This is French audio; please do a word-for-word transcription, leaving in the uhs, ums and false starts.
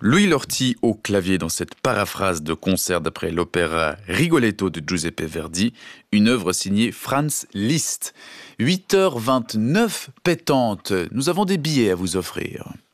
Louis Lorty au clavier dans cette paraphrase de concert d'après l'opéra Rigoletto de Giuseppe Verdi, une œuvre signée Franz Liszt. huit heures vingt-neuf pétantes, nous avons des billets à vous offrir.